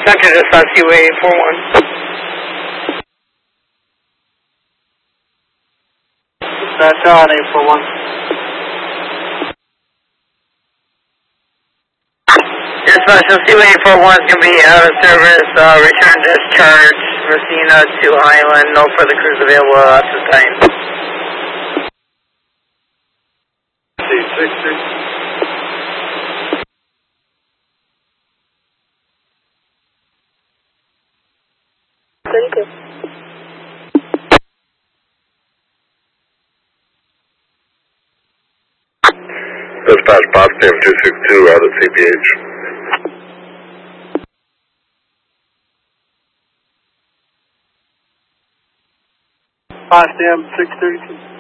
Center dispatch UA 841. Dispatch on 841. Dispatch, CUA 841 is going to be out of service, return discharge, Messina to Highland, no further crews available at this time. Dispatch Potsdam 262 out at CPH. Potsdam 632.